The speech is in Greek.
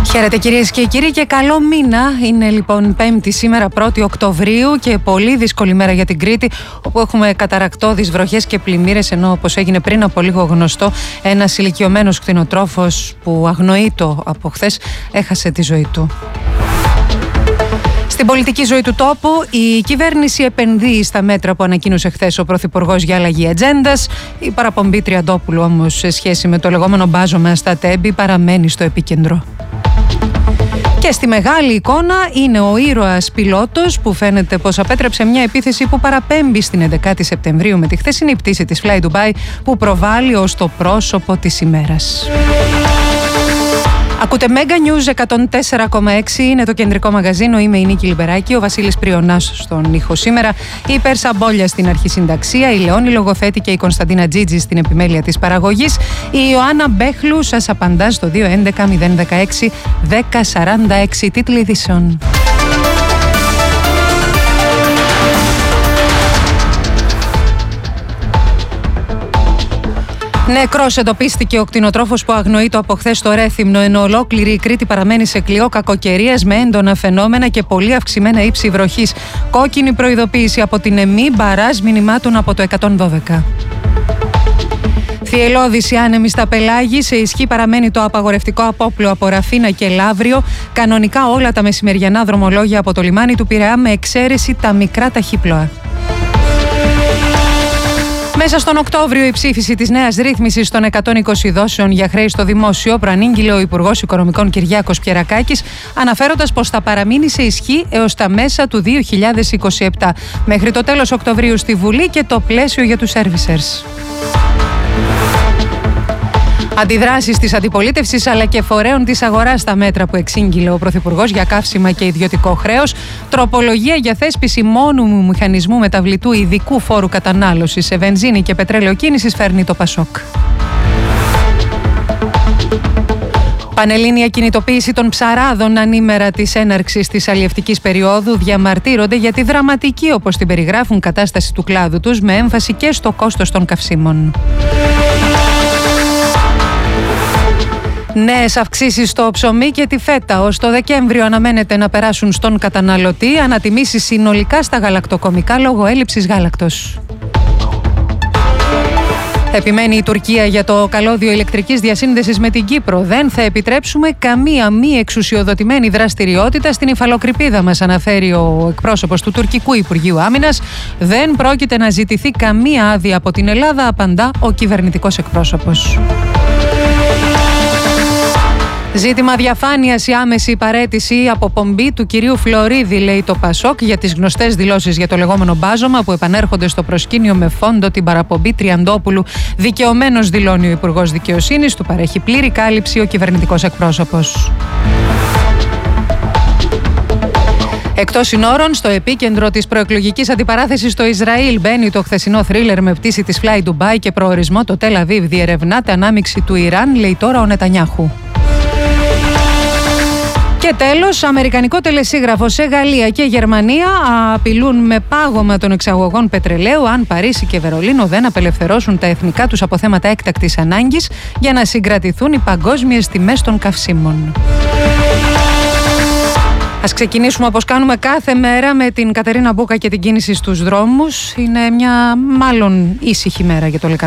Χαίρετε κυρίες και κύριοι και καλό μήνα. Είναι λοιπόν Πέμπτη σήμερα 1η Οκτωβρίου και πολύ δύσκολη μέρα για την Κρήτη, όπου έχουμε καταρρακτώδεις βροχές και πλημμύρες, ενώ όπως έγινε πριν από λίγο γνωστό, ένας ηλικιωμένος κτηνοτρόφος που αγνοείτο από χθες έχασε τη ζωή του. Στην πολιτική ζωή του τόπου, η κυβέρνηση επενδύει στα μέτρα που ανακοίνωσε χθες ο Πρωθυπουργός για αλλαγή ατζέντας. Η παραπομπή Τριαντόπουλου όμως σε σχέση με το λεγόμενο μπάζωμα στα Τέμπη παραμένει στο επίκεντρο. Και στη μεγάλη εικόνα είναι ο ήρωας πιλότος που φαίνεται πως απέτρεψε μια επίθεση που παραπέμπει στην 11η Σεπτεμβρίου με τη χθεσινή πτήση της Fly Dubai που προβάλλει ως το πρόσωπο της ημέρας. Ακούτε Mega News 104,6, είναι το κεντρικό μαγαζίνο, είμαι η Νίκη Λιμπεράκη, ο Βασίλης Πριονάς στον ήχο σήμερα, η Πέρσα Μπόλια στην αρχισυνταξία, η Λεόνη Λογοθέτη και η Κωνσταντίνα Τζίτζη στην επιμέλεια της παραγωγής, η Ιωάννα Μπέχλου σας απαντά στο 211 016 1046, τίτλοι ειδήσεων. Νεκρός εντοπίστηκε ο κτηνοτρόφος που αγνοείτο από χθες στο Ρέθυμνο, ενώ ολόκληρη η Κρήτη παραμένει σε κλειό κακοκαιρίας με έντονα φαινόμενα και πολύ αυξημένα ύψη βροχής. Κόκκινη προειδοποίηση από την ΕΜΗ, μπαράζ μηνυμάτων από το 112. Θυελλώδης η άνεμη στα Πελάγη, σε ισχύ παραμένει το απαγορευτικό απόπλου από Ραφίνα και Λαύριο. Κανονικά όλα τα μεσημεριανά δρομολόγια από το λιμάνι του Πειραιά με εξαίρεση τα μικρά ταχύπλοα. Μέσα στον Οκτώβριο, η ψήφιση της νέας ρύθμισης των 120 δόσεων για χρέη στο δημόσιο προανήγγειλε ο Υπουργός Οικονομικών Κυριάκος Πιερακάκης, αναφέροντας πως θα παραμείνει σε ισχύ έως τα μέσα του 2027, μέχρι το τέλος Οκτωβρίου στη Βουλή και το πλαίσιο για τους servicers. Αντιδράσεις της αντιπολίτευσης αλλά και φορέων της αγοράς στα μέτρα που εξήγηλε ο Πρωθυπουργός για καύσιμα και ιδιωτικό χρέος, τροπολογία για θέσπιση μόνιμου μηχανισμού μεταβλητού ειδικού φόρου κατανάλωσης σε βενζίνη και πετρέλαιο κίνησης φέρνει το Πασόκ. Πανελλήνια κινητοποίηση των ψαράδων ανήμερα της έναρξης της αλλιευτικής περίοδου διαμαρτύρονται για τη δραματική, όπως την περιγράφουν, κατάσταση του κλάδου τους, με έμφαση και στο κόστος των καυσίμων. Νέες αυξήσεις στο ψωμί και τη φέτα ως το Δεκέμβριο αναμένεται να περάσουν στον καταναλωτή, ανατιμήσεις συνολικά στα γαλακτοκομικά λόγω έλλειψης γάλακτος. Επιμένει η Τουρκία για το καλώδιο ηλεκτρικής διασύνδεσης με την Κύπρο. Δεν θα επιτρέψουμε καμία μη εξουσιοδοτημένη δραστηριότητα στην υφαλοκρηπίδα μας, αναφέρει ο εκπρόσωπος του τουρκικού Υπουργείου Άμυνας. Δεν πρόκειται να ζητηθεί καμία άδεια από την Ελλάδα, απαντά ο κυβερνητικός εκπρόσωπος. Ζήτημα διαφάνειας η άμεση παραίτηση ή αποπομπή του κυρίου Φλωρίδη, λέει το Πασόκ, για τις γνωστές δηλώσεις για το λεγόμενο μπάζωμα που επανέρχονται στο προσκήνιο με φόντο την παραπομπή Τριαντόπουλου. Δικαιωμένος, δηλώνει ο Υπουργός Δικαιοσύνης, του παρέχει πλήρη κάλυψη ο κυβερνητικός εκπρόσωπος. Εκτός συνόρων, στο επίκεντρο της προεκλογικής αντιπαράθεσης στο Ισραήλ μπαίνει το χθεσινό θρίλερ με πτήση της Fly Dubai και προορισμό το Τελ Αβίβ. Διερευνάται ανάμειξη του Ιράν, λέει τώρα ο Νετανιάχου. Και τέλος, αμερικανικό τελεσίγραφο σε Γαλλία και Γερμανία απειλούν με πάγωμα των εξαγωγών πετρελαίου αν Παρίσι και Βερολίνο δεν απελευθερώσουν τα εθνικά τους αποθέματα έκτακτης ανάγκης για να συγκρατηθούν οι παγκόσμιες τιμές των καυσίμων. Ας ξεκινήσουμε όπως κάνουμε κάθε μέρα με την Κατερίνα Μπούκα και την κίνηση στους δρόμους. Είναι μια μάλλον ήσυχη μέρα για το